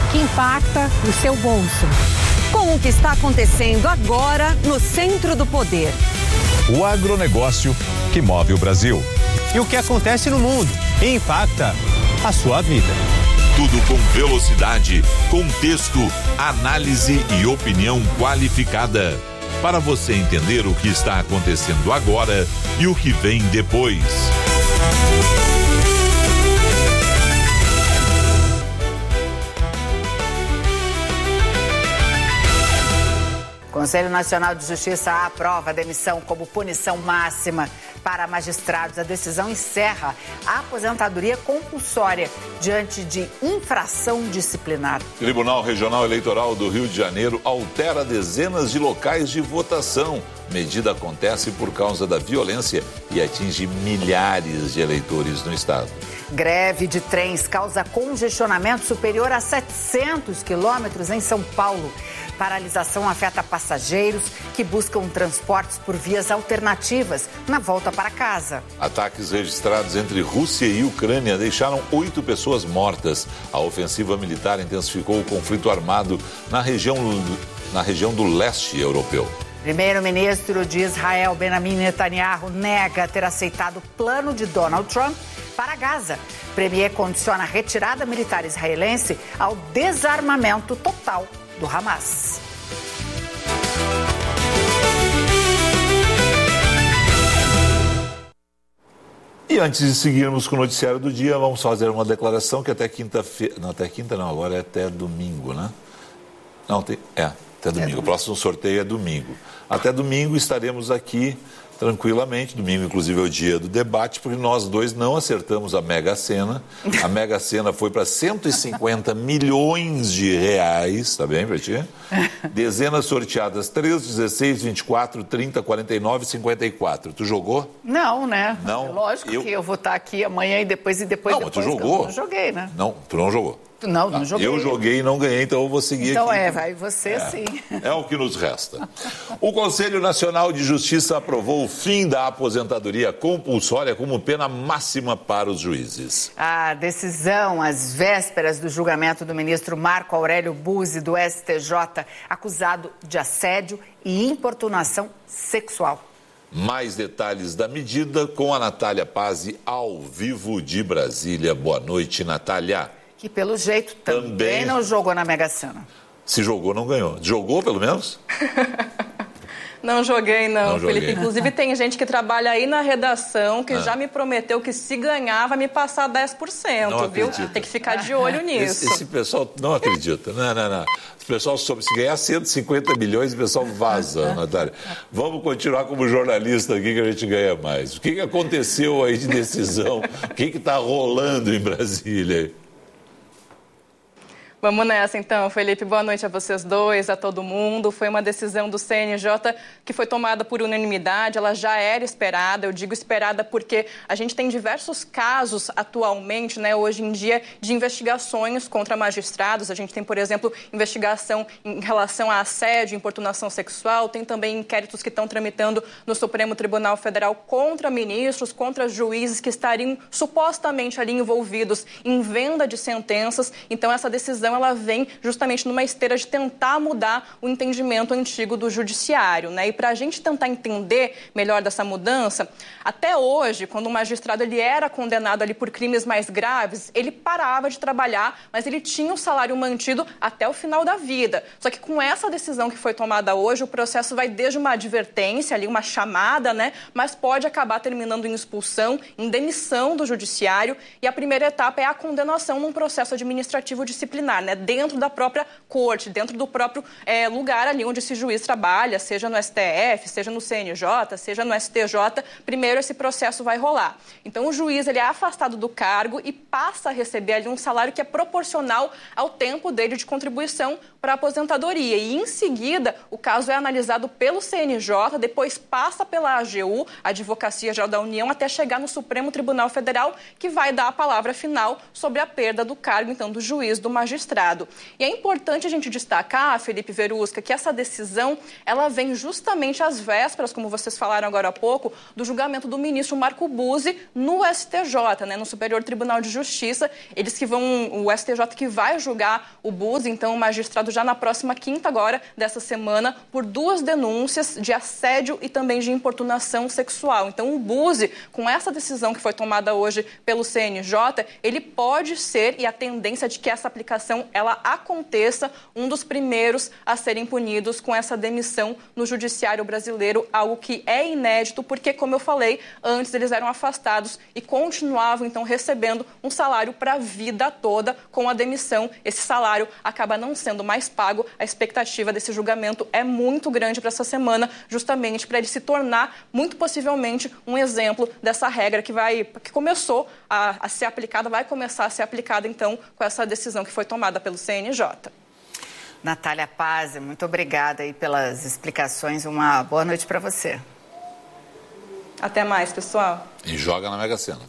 que impacta o seu bolso. Com o que está acontecendo agora no centro do poder. O agronegócio que move o Brasil. E o que acontece no mundo e impacta a sua vida. Tudo com velocidade, contexto, análise e opinião qualificada. Para você entender o que está acontecendo agora e o que vem depois. O Conselho Nacional de Justiça aprova a demissão como punição máxima para magistrados. A decisão encerra a aposentadoria compulsória diante de infração disciplinar. Tribunal Regional Eleitoral do Rio de Janeiro altera dezenas de locais de votação. Medida acontece por causa da violência e atinge milhares de eleitores no estado. Greve de trens causa congestionamento superior a 700 quilômetros em São Paulo. Paralisação afeta passageiros que buscam transportes por vias alternativas na volta para casa. Ataques registrados entre Rússia e Ucrânia deixaram 8 pessoas mortas. A ofensiva militar intensificou o conflito armado na região do leste europeu. Primeiro-ministro de Israel, Benjamin Netanyahu, nega ter aceitado o plano de Donald Trump para Gaza. Premier condiciona a retirada militar israelense ao desarmamento total do Hamas. E antes de seguirmos com o noticiário do dia, vamos fazer uma declaração que até quinta-feira... Não, até quinta não, agora é até domingo, né? Não, até domingo. O próximo sorteio é domingo. Até domingo estaremos aqui tranquilamente. Domingo, inclusive, é o dia do debate, porque nós dois não acertamos a Mega Sena. A Mega Sena foi para 150 milhões de reais, tá bem, pra ti? Dezenas sorteadas, 3, 16, 24, 30, 49, 54. Tu jogou? Não, né? Não. Lógico que eu vou estar aqui amanhã e depois. Não, mas tu jogou? Eu não joguei, né? Não, tu não jogou. Não joguei. Eu joguei e não ganhei, então eu vou seguir então aqui. Então vai você sim. É o que nos resta. O Conselho Nacional de Justiça aprovou o fim da aposentadoria compulsória como pena máxima para os juízes. A decisão, às vésperas do julgamento do ministro Marco Aurélio Buzzi, do STJ, acusado de assédio e importunação sexual. Mais detalhes da medida com a Natália Pazzi, ao vivo de Brasília. Boa noite, Natália. Que, pelo jeito, também não jogou na Mega Sena. Se jogou, não ganhou. Jogou, pelo menos? Não joguei, não, Felipe. Inclusive, tem gente que trabalha aí na redação que já me prometeu que se ganhar vai me passar 10%, não viu? Acredita. Tem que ficar de olho nisso. Esse pessoal não acredita. Não. O pessoal soube, se ganhar 150 milhões, o pessoal vaza, Natália. Vamos continuar como jornalista aqui que a gente ganha mais. O que aconteceu aí de decisão? O que está rolando em Brasília? Vamos nessa então, Felipe. Boa noite a vocês dois, a todo mundo. Foi uma decisão do CNJ que foi tomada por unanimidade, ela já era esperada. Eu digo esperada porque a gente tem diversos casos atualmente, né, hoje em dia, de investigações contra magistrados. A gente tem, por exemplo, investigação em relação a assédio, importunação sexual. Tem também inquéritos que estão tramitando no Supremo Tribunal Federal contra ministros, contra juízes que estariam supostamente ali envolvidos em venda de sentenças. Então, essa decisão ela vem justamente numa esteira de tentar mudar o entendimento antigo do judiciário, né? E para a gente tentar entender melhor dessa mudança, até hoje, quando o magistrado ele era condenado ali por crimes mais graves, ele parava de trabalhar, mas ele tinha o salário mantido até o final da vida. Só que com essa decisão que foi tomada hoje, o processo vai desde uma advertência, ali uma chamada, né? Mas pode acabar terminando em expulsão, em demissão do judiciário, e a primeira etapa é a condenação num processo administrativo disciplinar, né, dentro da própria corte, dentro do próprio lugar ali onde esse juiz trabalha, seja no STF, seja no CNJ, seja no STJ, primeiro esse processo vai rolar. Então o juiz ele é afastado do cargo e passa a receber ali um salário que é proporcional ao tempo dele de contribuição para a aposentadoria. E em seguida o caso é analisado pelo CNJ, depois passa pela AGU, a Advocacia Geral da União, até chegar no Supremo Tribunal Federal, que vai dar a palavra final sobre a perda do cargo, então, do juiz, do magistrado. magistrado. E é importante a gente destacar, Felipe Verusca, que essa decisão ela vem justamente às vésperas, como vocês falaram agora há pouco, do julgamento do ministro Marco Buzzi no STJ, no Superior Tribunal de Justiça. O STJ que vai julgar o Buzzi, então o magistrado já na próxima quinta agora dessa semana, por 2 denúncias de assédio e também de importunação sexual. Então o Buzzi, com essa decisão que foi tomada hoje pelo CNJ, ele pode ser, e a tendência de que essa aplicação ela aconteça, um dos primeiros a serem punidos com essa demissão no judiciário brasileiro, algo que é inédito, porque, como eu falei, antes eles eram afastados e continuavam, então, recebendo um salário para a vida toda. Com a demissão, esse salário acaba não sendo mais pago. A expectativa desse julgamento é muito grande para essa semana, justamente para ele se tornar, muito possivelmente, um exemplo dessa regra que começou a ser aplicada, vai começar a ser aplicada, então, com essa decisão que foi tomada pelo CNJ. Natália Paz, muito obrigada aí pelas explicações. Uma boa noite para você. Até mais, pessoal. E joga na Mega Sena.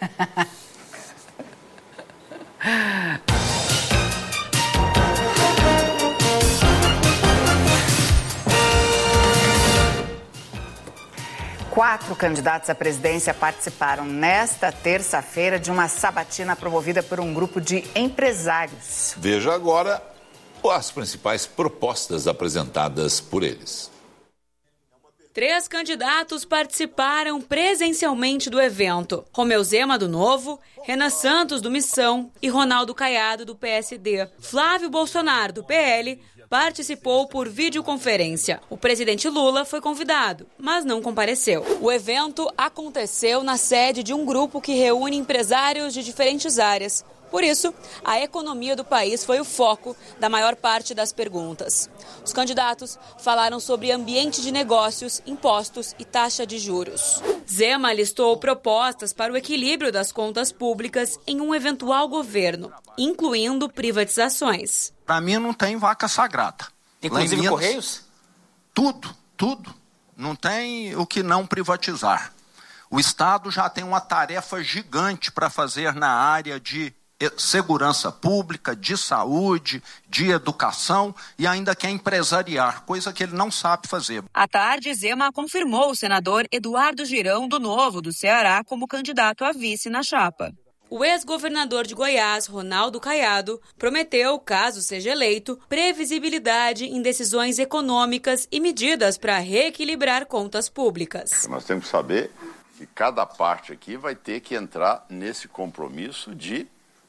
Quatro candidatos à presidência participaram nesta terça-feira de uma sabatina promovida por um grupo de empresários. Veja agora as principais propostas apresentadas por eles. 3 candidatos participaram presencialmente do evento. Romeu Zema, do Novo, Renan Santos, do Missão e Ronaldo Caiado, do PSD. Flávio Bolsonaro, do PL, participou por videoconferência. O presidente Lula foi convidado, mas não compareceu. O evento aconteceu na sede de um grupo que reúne empresários de diferentes áreas. Por isso, a economia do país foi o foco da maior parte das perguntas. Os candidatos falaram sobre ambiente de negócios, impostos e taxa de juros. Zema listou propostas para o equilíbrio das contas públicas em um eventual governo, incluindo privatizações. Para mim não tem vaca sagrada. Inclusive Minas, Correios? Tudo. Não tem o que não privatizar. O Estado já tem uma tarefa gigante para fazer na área de segurança pública, de saúde, de educação e ainda quer empresariar, coisa que ele não sabe fazer. À tarde, Zema confirmou o senador Eduardo Girão, do Novo, do Ceará, como candidato a vice na chapa. O ex-governador de Goiás, Ronaldo Caiado, prometeu, caso seja eleito, previsibilidade em decisões econômicas e medidas para reequilibrar contas públicas. Nós temos que saber que cada parte aqui vai ter que entrar nesse compromisso de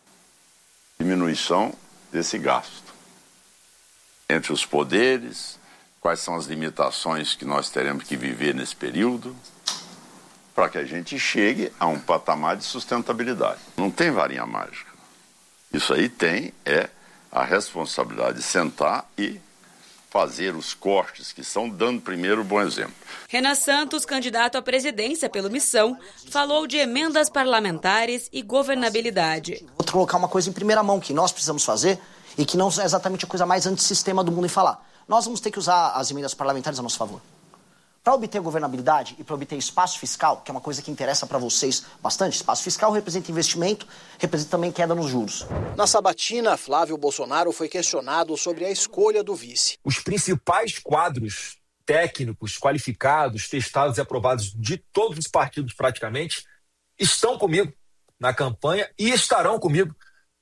diminuição desse gasto. Entre os poderes, quais são as limitações que nós teremos que viver nesse período, para que a gente chegue a um patamar de sustentabilidade. Não tem varinha mágica. Isso aí é a responsabilidade de sentar e fazer os cortes que são, dando primeiro um bom exemplo. Renan Santos, candidato à presidência pelo Missão, falou de emendas parlamentares e governabilidade. Vou colocar uma coisa em primeira mão que nós precisamos fazer e que não é exatamente a coisa mais antissistema do mundo em falar. Nós vamos ter que usar as emendas parlamentares a nosso favor. Para obter governabilidade e para obter espaço fiscal, que é uma coisa que interessa para vocês bastante, espaço fiscal representa investimento, representa também queda nos juros. Na sabatina, Flávio Bolsonaro foi questionado sobre a escolha do vice. Os principais quadros técnicos, qualificados, testados e aprovados de todos os partidos praticamente, estão comigo na campanha e estarão comigo.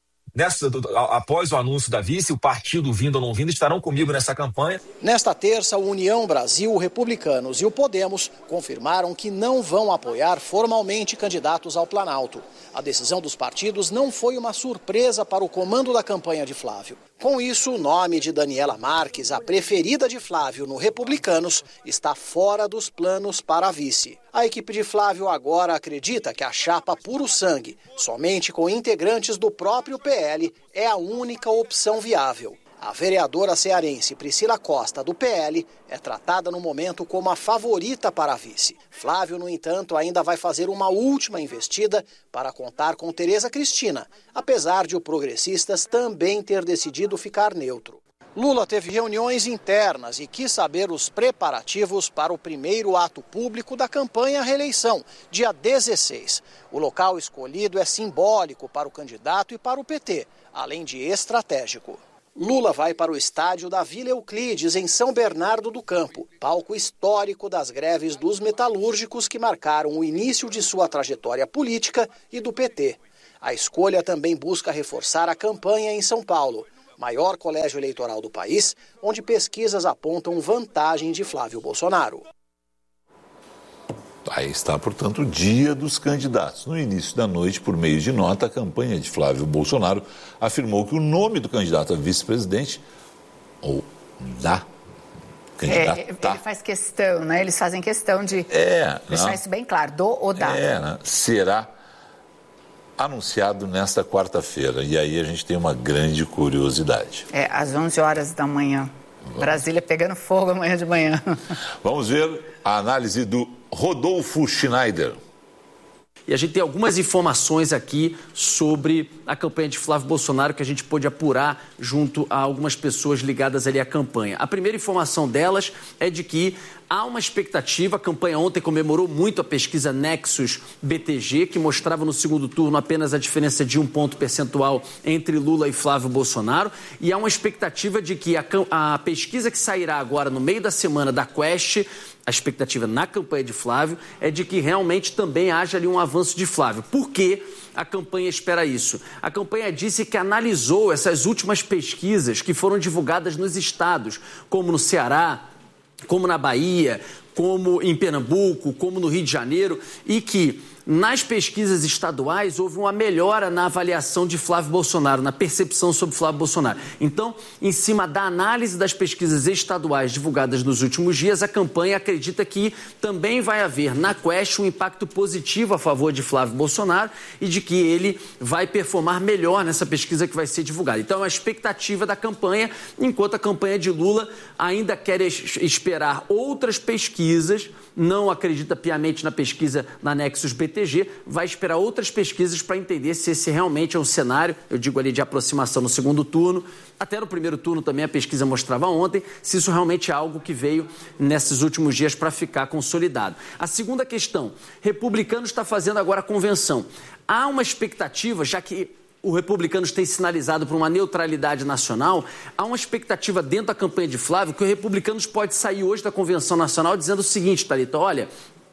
Após o anúncio da vice, o partido vindo ou não vindo estarão comigo nessa campanha. Nesta terça, o União Brasil, o Republicanos e o Podemos confirmaram que não vão apoiar formalmente candidatos ao Planalto. A decisão dos partidos não foi uma surpresa para o comando da campanha de Flávio. Com isso, o nome de Daniela Marques, a preferida de Flávio no Republicanos, está fora dos planos para a vice. A equipe de Flávio agora acredita que a chapa puro sangue, somente com integrantes do próprio PL, é a única opção viável. A vereadora cearense Priscila Costa, do PL, é tratada no momento como a favorita para a vice. Flávio, no entanto, ainda vai fazer uma última investida para contar com Tereza Cristina, apesar de o Progressistas também ter decidido ficar neutro. Lula teve reuniões internas e quis saber os preparativos para o primeiro ato público da campanha à reeleição, dia 16. O local escolhido é simbólico para o candidato e para o PT, além de estratégico. Lula vai para o estádio da Vila Euclides, em São Bernardo do Campo, palco histórico das greves dos metalúrgicos que marcaram o início de sua trajetória política e do PT. A escolha também busca reforçar a campanha em São Paulo, maior colégio eleitoral do país, onde pesquisas apontam vantagem de Flávio Bolsonaro. Aí está, portanto, o dia dos candidatos. No início da noite, por meio de nota, a campanha de Flávio Bolsonaro afirmou que o nome do candidato a vice-presidente, ou da candidata... Ele faz questão, né? Eles fazem questão de deixar isso bem claro, do ou da. Né? Será anunciado nesta quarta-feira. E aí a gente tem uma grande curiosidade. Às 11 horas da manhã. Brasília pegando fogo amanhã de manhã. Vamos ver a análise do Rodolfo Schneider. E a gente tem algumas informações aqui sobre a campanha de Flávio Bolsonaro que a gente pôde apurar junto a algumas pessoas ligadas ali à campanha. A primeira informação delas é de que há uma expectativa, a campanha ontem comemorou muito a pesquisa Nexus BTG, que mostrava no segundo turno apenas a diferença de 1 ponto percentual entre Lula e Flávio Bolsonaro, e há uma expectativa de que a pesquisa que sairá agora no meio da semana da Quest, a expectativa na campanha de Flávio é de que realmente também haja ali um avanço de Flávio. Por que a campanha espera isso? A campanha disse que analisou essas últimas pesquisas que foram divulgadas nos estados, como no Ceará, como na Bahia, como em Pernambuco, como no Rio de Janeiro, e que nas pesquisas estaduais houve uma melhora na avaliação de Flávio Bolsonaro, na percepção sobre Flávio Bolsonaro. Então, em cima da análise das pesquisas estaduais divulgadas nos últimos dias, a campanha acredita que também vai haver na Quest um impacto positivo a favor de Flávio Bolsonaro e de que ele vai performar melhor nessa pesquisa que vai ser divulgada. Então, é uma expectativa da campanha, enquanto a campanha de Lula ainda quer esperar outras pesquisas, não acredita piamente na pesquisa na Nexus BTG, vai esperar outras pesquisas para entender se esse realmente é um cenário, eu digo ali de aproximação no segundo turno, até no primeiro turno também a pesquisa mostrava ontem, se isso realmente é algo que veio nesses últimos dias para ficar consolidado. A segunda questão, Republicanos está fazendo agora a convenção. Há uma expectativa, já que o Republicanos tem sinalizado por uma neutralidade nacional, há uma expectativa dentro da campanha de Flávio que o Republicanos pode sair hoje da Convenção Nacional dizendo o seguinte, Thalita, olha,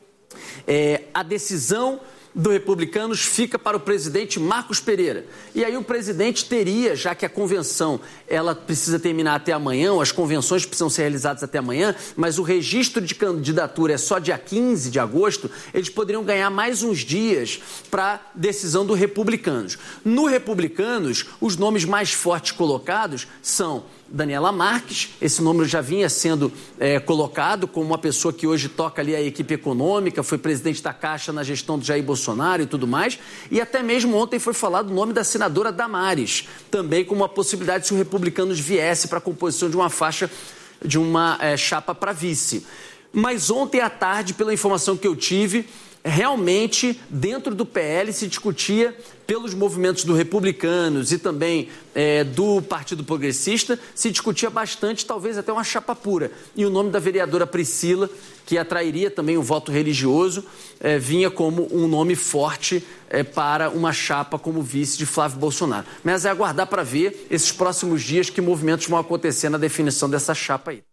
a decisão do Republicanos fica para o presidente Marcos Pereira. E aí o presidente teria, já que a convenção ela precisa terminar até amanhã, as convenções precisam ser realizadas até amanhã, mas o registro de candidatura é só dia 15 de agosto, eles poderiam ganhar mais uns dias para decisão do Republicanos. No Republicanos, os nomes mais fortes colocados são Daniela Marques, esse nome já vinha sendo colocado como uma pessoa que hoje toca ali a equipe econômica, foi presidente da Caixa na gestão do Jair Bolsonaro e tudo mais, e até mesmo ontem foi falado o nome da senadora Damares, também como uma possibilidade se o Republicanos viesse para a composição de uma faixa, de uma chapa para vice. Mas ontem à tarde, pela informação que eu tive, realmente, dentro do PL se discutia, pelos movimentos do Republicanos e também do Partido Progressista, se discutia bastante, talvez até uma chapa pura. E o nome da vereadora Priscila, que atrairia também um voto religioso, vinha como um nome forte para uma chapa como vice de Flávio Bolsonaro. Mas é aguardar para ver esses próximos dias que movimentos vão acontecer na definição dessa chapa aí.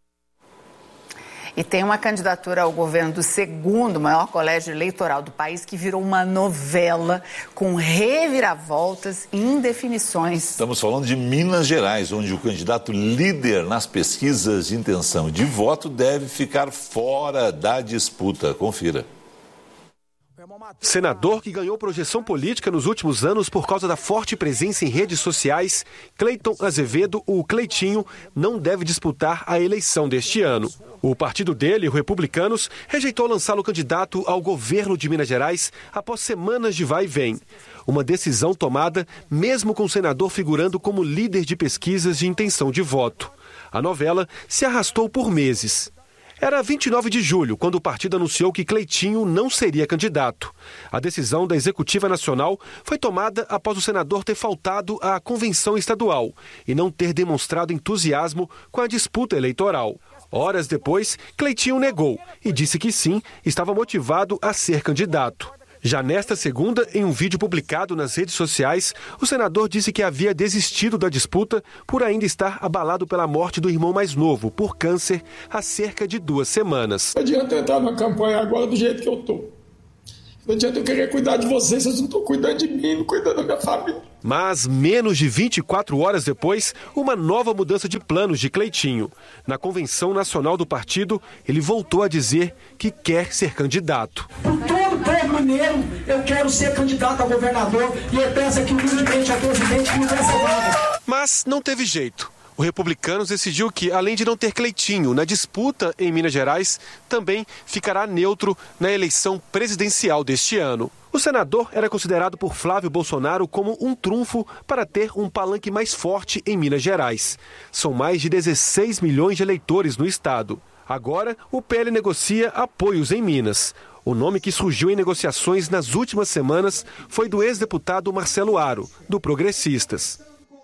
E tem uma candidatura ao governo do segundo maior colégio eleitoral do país que virou uma novela com reviravoltas e indefinições. Estamos falando de Minas Gerais, onde o candidato líder nas pesquisas de intenção de voto deve ficar fora da disputa. Confira. Senador que ganhou projeção política nos últimos anos por causa da forte presença em redes sociais, Cleiton Azevedo, o Cleitinho, não deve disputar a eleição deste ano. O partido dele, o Republicanos, rejeitou lançá-lo candidato ao governo de Minas Gerais após semanas de vai e vem. Uma decisão tomada mesmo com o senador figurando como líder de pesquisas de intenção de voto. A novela se arrastou por meses. Era 29 de julho, quando o partido anunciou que Cleitinho não seria candidato. A decisão da Executiva Nacional foi tomada após o senador ter faltado à convenção estadual e não ter demonstrado entusiasmo com a disputa eleitoral. Horas depois, Cleitinho negou e disse que sim, estava motivado a ser candidato. Já nesta segunda, em um vídeo publicado nas redes sociais, o senador disse que havia desistido da disputa por ainda estar abalado pela morte do irmão mais novo, por câncer, há cerca de 2 semanas. Não adianta eu entrar na campanha agora do jeito que eu estou. Não adianta eu querer cuidar de vocês não estão cuidando de mim, não cuidando da minha família. Mas, menos de 24 horas depois, uma nova mudança de planos de Cleitinho. Na convenção nacional do partido, ele voltou a dizer que quer ser candidato. Por todo o povo mineiro, eu quero ser candidato a governador e eu peço aqui humildemente a presidente que me dê essa vaga. Mas não teve jeito. O Republicanos decidiu que, além de não ter Cleitinho na disputa em Minas Gerais, também ficará neutro na eleição presidencial deste ano. O senador era considerado por Flávio Bolsonaro como um trunfo para ter um palanque mais forte em Minas Gerais. São mais de 16 milhões de eleitores no estado. Agora, o PL negocia apoios em Minas. O nome que surgiu em negociações nas últimas semanas foi do ex-deputado Marcelo Aro, do Progressistas.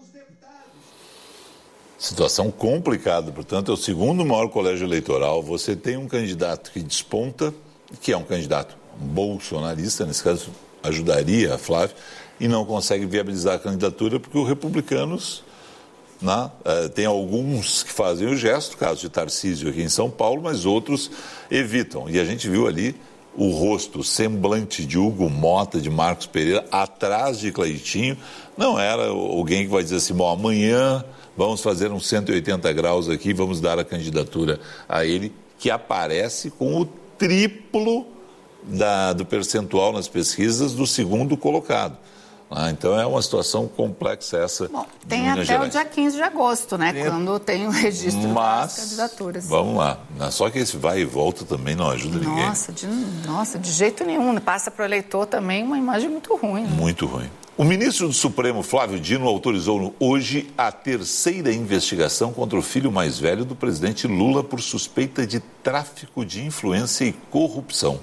Situação complicada, portanto, é o segundo maior colégio eleitoral. Você tem um candidato que desponta, que é um candidato bolsonarista, nesse caso ajudaria a Flávia, e não consegue viabilizar a candidatura porque os republicanos, tem alguns que fazem o gesto, caso de Tarcísio aqui em São Paulo, mas outros evitam. E a gente viu ali o rosto, o semblante de Hugo Mota, de Marcos Pereira, atrás de Cleitinho. Não era alguém que vai dizer assim, bom, amanhã vamos fazer uns 180 graus aqui, vamos dar a candidatura a ele, que aparece com o triplo do percentual nas pesquisas do segundo colocado. Então é uma situação complexa essa. Bom, tem até o dia 15 de agosto, né? Quando tem o registro das candidaturas. Vamos lá. Só que esse vai e volta também não ajuda ninguém. Nossa, de jeito nenhum. Passa para o eleitor também uma imagem muito ruim. Muito ruim. O ministro do Supremo, Flávio Dino, autorizou hoje a terceira investigação contra o filho mais velho do presidente Lula por suspeita de tráfico de influência e corrupção.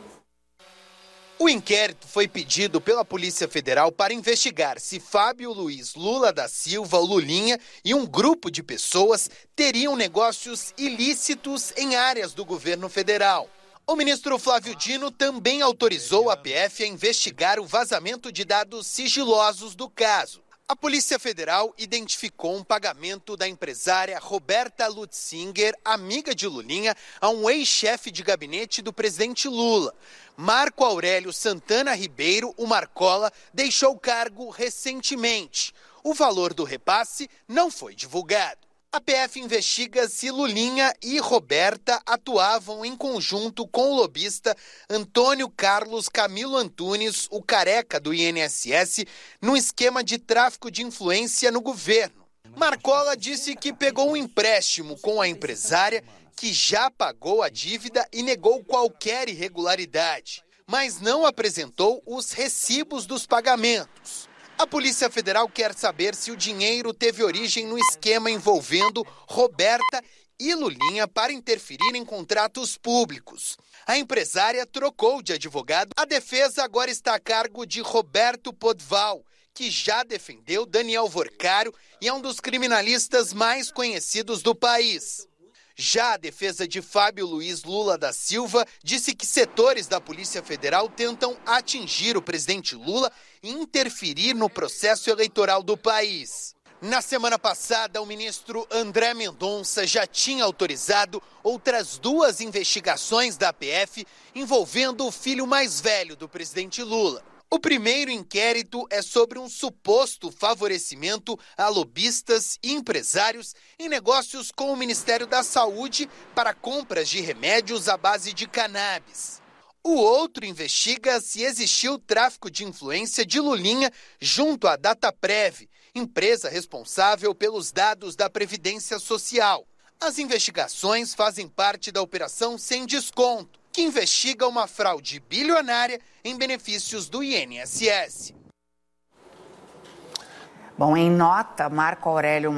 O inquérito foi pedido pela Polícia Federal para investigar se Fábio Luiz Lula da Silva, Lulinha, e um grupo de pessoas teriam negócios ilícitos em áreas do governo federal. O ministro Flávio Dino também autorizou a PF a investigar o vazamento de dados sigilosos do caso. A Polícia Federal identificou um pagamento da empresária Roberta Lutzinger, amiga de Lulinha, a um ex-chefe de gabinete do presidente Lula. Marco Aurélio Santana Ribeiro, o Marcola, deixou o cargo recentemente. O valor do repasse não foi divulgado. A PF investiga se Lulinha e Roberta atuavam em conjunto com o lobista Antônio Carlos Camilo Antunes, o careca do INSS, num esquema de tráfico de influência no governo. Marcola disse que pegou um empréstimo com a empresária, que já pagou a dívida e negou qualquer irregularidade, mas não apresentou os recibos dos pagamentos. A Polícia Federal quer saber se o dinheiro teve origem no esquema envolvendo Roberta e Lulinha para interferir em contratos públicos. A empresária trocou de advogado. A defesa agora está a cargo de Roberto Podval, que já defendeu Daniel Vorcário e é um dos criminalistas mais conhecidos do país. Já a defesa de Fábio Luiz Lula da Silva disse que setores da Polícia Federal tentam atingir o presidente Lula e interferir no processo eleitoral do país. Na semana passada, o ministro André Mendonça já tinha autorizado outras 2 investigações da PF envolvendo o filho mais velho do presidente Lula. O primeiro inquérito é sobre um suposto favorecimento a lobistas e empresários em negócios com o Ministério da Saúde para compras de remédios à base de cannabis. O outro investiga se existiu tráfico de influência de Lulinha junto à Dataprev, empresa responsável pelos dados da Previdência Social. As investigações fazem parte da Operação Sem Desconto, que investiga uma fraude bilionária em benefícios do INSS. Bom, em nota, Marco Aurélio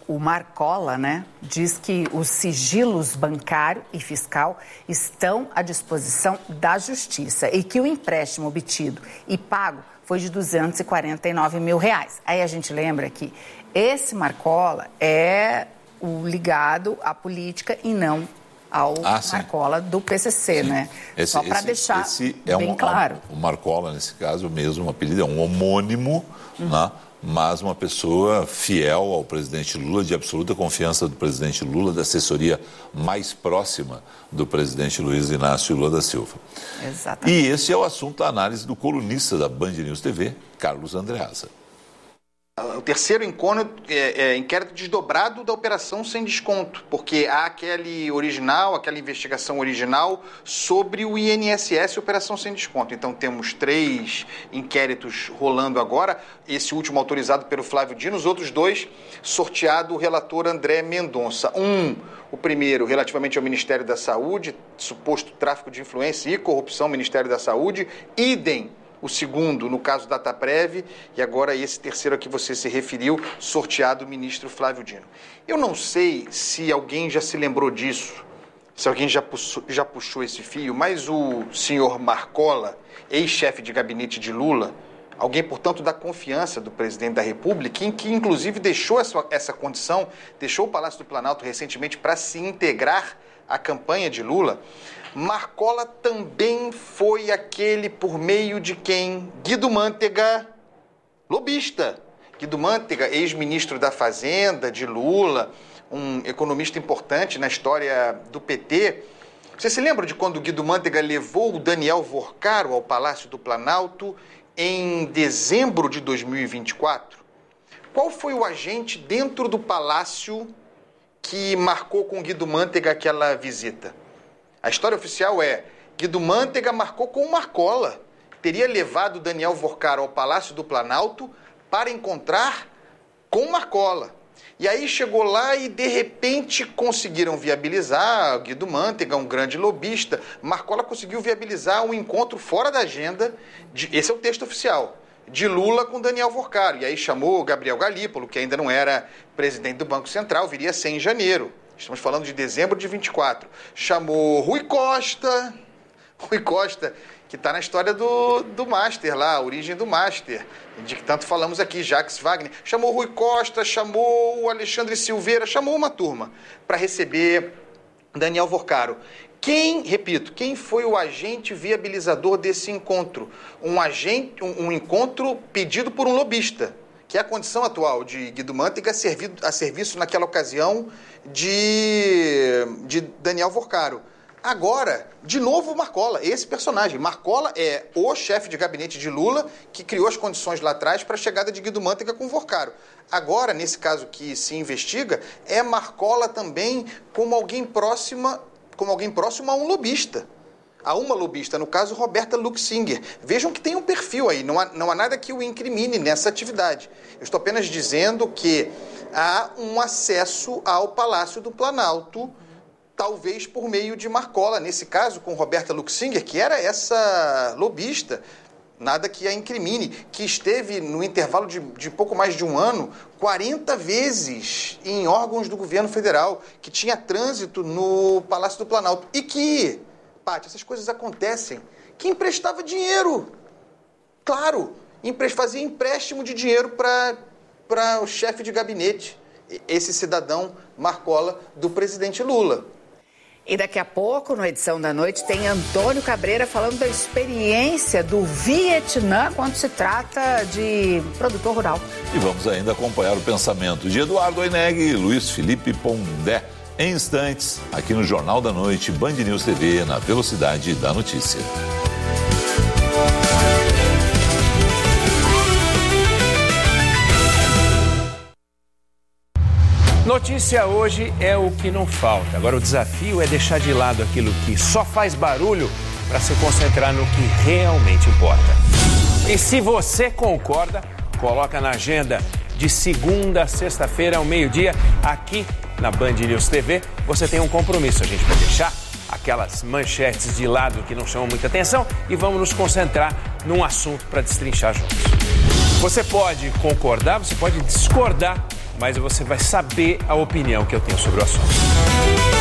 O Marcola, né, diz que os sigilos bancário e fiscal estão à disposição da Justiça e que o empréstimo obtido e pago foi de R$249 mil. Aí a gente lembra que esse Marcola é o ligado à política e não ao Marcola do PCC, né? Só para deixar bem claro. O Marcola, nesse caso, mesmo, o apelido é um homônimo, né? Mas uma pessoa fiel ao presidente Lula, de absoluta confiança do presidente Lula, da assessoria mais próxima do presidente Luiz Inácio Lula da Silva. Exatamente. E esse é o assunto da análise do colunista da Band News TV, Carlos Andreasa. O terceiro inquérito desdobrado da Operação Sem Desconto, porque há aquela investigação original sobre o INSS Operação Sem Desconto. Então temos 3 inquéritos rolando agora, esse último autorizado pelo Flávio Dino, os outros 2 sorteado o relator André Mendonça. O primeiro relativamente ao Ministério da Saúde, suposto tráfico de influência e corrupção no Ministério da Saúde, idem o segundo no caso da Dataprev, e agora esse terceiro a que você se referiu, sorteado o ministro Flávio Dino. Eu não sei se alguém já se lembrou disso, se alguém já puxou esse fio, mas o senhor Marcola, ex-chefe de gabinete de Lula, alguém, portanto, da confiança do presidente da República, que inclusive deixou essa condição, deixou o Palácio do Planalto recentemente para se integrar à campanha de Lula. Marcola também foi aquele por meio de quem? Guido Mantega, lobista. Guido Mantega, ex-ministro da Fazenda de Lula, um economista importante na história do PT. Você se lembra de quando Guido Mantega levou o Daniel Vorcaro ao Palácio do Planalto em dezembro de 2024? Qual foi o agente dentro do palácio que marcou com Guido Mantega aquela visita? A história oficial é: Guido Mantega marcou com Marcola. Teria levado Daniel Vorcaro ao Palácio do Planalto para encontrar com Marcola. E aí chegou lá e, de repente, conseguiram viabilizar, Guido Mantega, um grande lobista, Marcola conseguiu viabilizar um encontro fora da agenda, esse é o texto oficial, de Lula com Daniel Vorcaro. E aí chamou Gabriel Galípolo, que ainda não era presidente do Banco Central, viria a ser em janeiro. Estamos falando de dezembro de 24. Chamou Rui Costa, que está na história do Master lá, a origem do Master, de que tanto falamos aqui, Jacques Wagner. Chamou Rui Costa, chamou o Alexandre Silveira, chamou uma turma para receber Daniel Vorcaro. Quem foi o agente viabilizador desse encontro? Um encontro pedido por um lobista, que é a condição atual de Guido Mantega a serviço naquela ocasião de Daniel Vorcaro. Agora, de novo, Marcola, esse personagem. Marcola é o chefe de gabinete de Lula que criou as condições lá atrás para a chegada de Guido Mantega com Vorcaro. Agora, nesse caso que se investiga, é Marcola também como alguém próximo a um lobista. A uma lobista, no caso, Roberta Luxinger. Vejam que tem um perfil aí, não há nada que o incrimine nessa atividade. Eu estou apenas dizendo que há um acesso ao Palácio do Planalto, talvez por meio de Marcola, nesse caso com Roberta Luxinger, que era essa lobista, nada que a incrimine, que esteve no intervalo de pouco mais de um ano, 40 vezes em órgãos do governo federal, que tinha trânsito no Palácio do Planalto e que... Paty, essas coisas acontecem. Que emprestava dinheiro. Claro, fazia empréstimo de dinheiro para o chefe de gabinete, esse cidadão Marcola do presidente Lula. E daqui a pouco, na edição da noite, tem Antônio Cabreira falando da experiência do Vietnã quando se trata de produtor rural. E vamos ainda acompanhar o pensamento de Eduardo Oineg e Luiz Felipe Pondé. Em instantes, aqui no Jornal da Noite, Band News TV, na velocidade da notícia. Notícia hoje é o que não falta. Agora o desafio é deixar de lado aquilo que só faz barulho para se concentrar no que realmente importa. E se você concorda, coloca na agenda de segunda a sexta-feira ao meio-dia, aqui na Band News TV, você tem um compromisso. A gente vai deixar aquelas manchetes de lado que não chamam muita atenção e vamos nos concentrar num assunto para destrinchar juntos. Você pode concordar, você pode discordar mais você vai saber a opinião que eu tenho sobre o assunto.